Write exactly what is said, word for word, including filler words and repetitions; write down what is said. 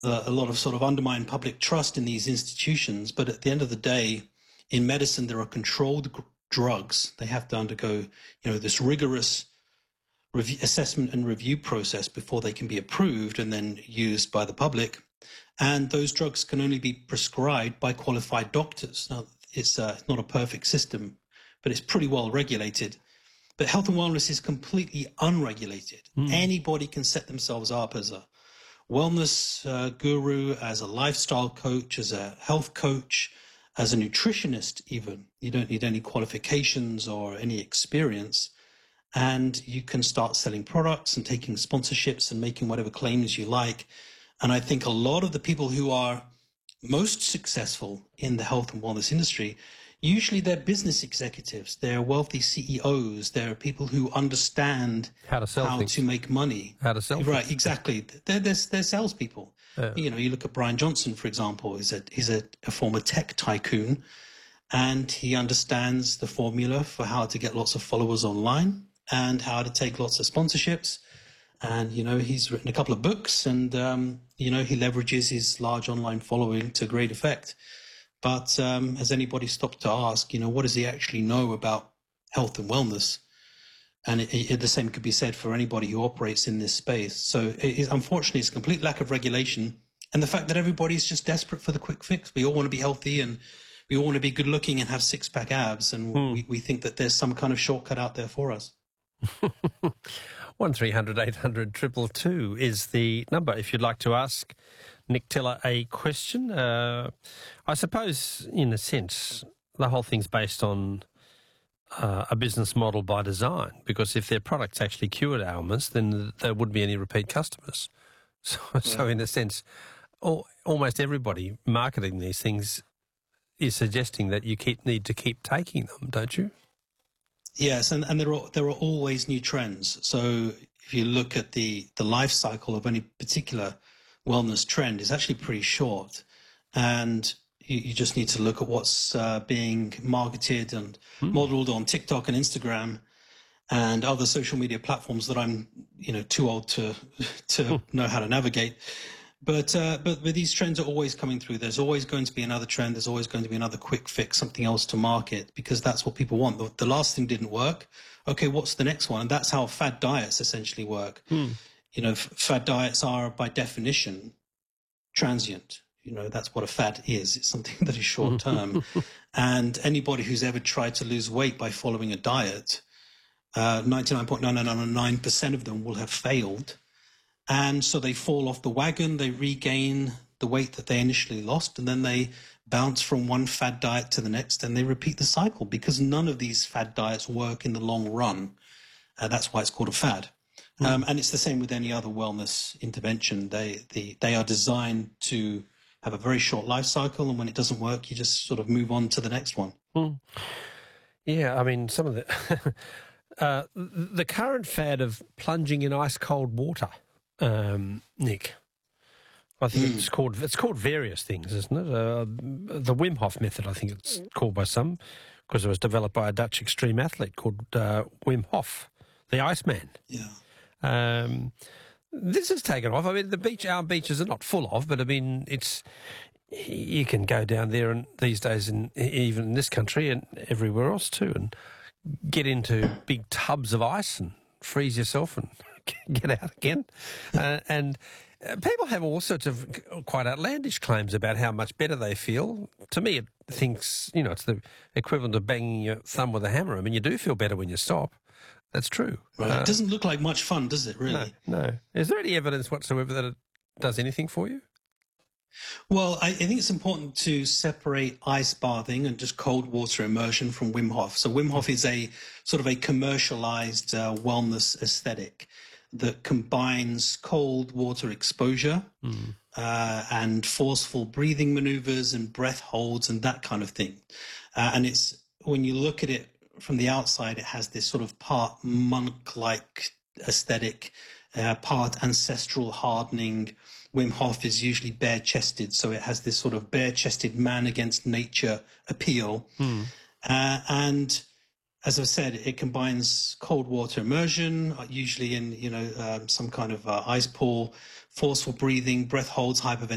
uh, a lot of sort of undermined public trust in these institutions. But at the end of the day, in medicine, there are controlled g- drugs. They have to undergo, you know, this rigorous review, assessment and review process before they can be approved and then used by the public. And those drugs can only be prescribed by qualified doctors. Now, it's uh, not a perfect system, but it's pretty well regulated. But health and wellness is completely unregulated. Mm. Anybody can set themselves up as a wellness uh, guru, as a lifestyle coach, as a health coach, as a nutritionist even. You don't need any qualifications or any experience. And you can start selling products and taking sponsorships and making whatever claims you like. And I think a lot of the people who are most successful in the health and wellness industry, usually they're business executives, they're wealthy C E Os, they're people who understand how to sell how things. to make money. How to sell Right, things. exactly. They're, they're, they're salespeople. Yeah. You know, you look at Brian Johnson, for example, he's a, he's a, a former tech tycoon, and he understands the formula for how to get lots of followers online and how to take lots of sponsorships. And, you know, he's written a couple of books and, um, you know, he leverages his large online following to great effect. But um, has anybody stopped to ask, you know, what does he actually know about health and wellness? And it, it, the same could be said for anybody who operates in this space. So it is, unfortunately, it's a complete lack of regulation. And the fact that everybody's just desperate for the quick fix. We all want to be healthy and we all want to be good looking and have six pack abs. And hmm. we, we think that there's some kind of shortcut out there for us. one three hundred eight hundred two two two is the number if you'd like to ask Nick Tiller a question. Uh, I suppose, in a sense, the whole thing's based on uh, a business model by design, because if their products actually cured ailments, then there wouldn't be any repeat customers. So, yeah. so in a sense, all, almost everybody marketing these things is suggesting that you keep need to keep taking them, don't you? Yes, and, and there are there are always new trends. So if you look at the, the life cycle of any particular wellness trend, it's actually pretty short. And you, you just need to look at what's uh, being marketed and mm. modeled on TikTok and Instagram and other social media platforms that I'm, you know, too old to to know how to navigate. But, uh, but but these trends are always coming through. There's always going to be another trend. There's always going to be another quick fix, something else to market, because that's what people want. The, the last thing didn't work. Okay, what's the next one? And that's how fad diets essentially work. Mm. You know, f- fad diets are by definition transient. You know, that's what a fad is. It's something that is short term. And anybody who's ever tried to lose weight by following a diet, uh, ninety-nine point nine nine nine percent of them will have failed. And so they fall off the wagon, they regain the weight that they initially lost, and then they bounce from one fad diet to the next, and they repeat the cycle, because none of these fad diets work in the long run. Uh, that's why it's called a fad. Mm. Um, and it's the same with any other wellness intervention. They, the, they are designed to have a very short life cycle, and when it doesn't work, you just sort of move on to the next one. Mm. Yeah, I mean, some of the... uh, the current fad of plunging in ice-cold water... Um, Nick, I think mm. it's called it's called various things, isn't it? Uh, the Wim Hof method, I think it's called by some, because it was developed by a Dutch extreme athlete called uh, Wim Hof, the Iceman. Yeah. Um, this has taken off. I mean, the beach, our beaches are not full of, but I mean, it's you can go down there and these days, in even in this country and everywhere else too, and get into big tubs of ice and freeze yourself and get out again. Uh, and uh, people have all sorts of quite outlandish claims about how much better they feel. To me, it thinks, you know, it's the equivalent of banging your thumb with a hammer. I mean, you do feel better when you stop. That's true. Right. Uh, it doesn't look like much fun, does it, really? No, no. Is there any evidence whatsoever that it does anything for you? Well, I, I think it's important to separate ice bathing and just cold water immersion from Wim Hof. So Wim Hof is a sort of a commercialized uh, wellness aesthetic that combines cold water exposure mm. uh, and forceful breathing maneuvers and breath holds and that kind of thing. Uh, and it's, when you look at it from the outside, it has this sort of part monk-like aesthetic, uh, part ancestral hardening. Wim Hof is usually bare-chested, so it has this sort of bare-chested man against nature appeal. Mm. Uh, and as I said, it combines cold water immersion, usually in, you know, um, some kind of uh, ice pool, forceful breathing, breath holds, hyperventilation.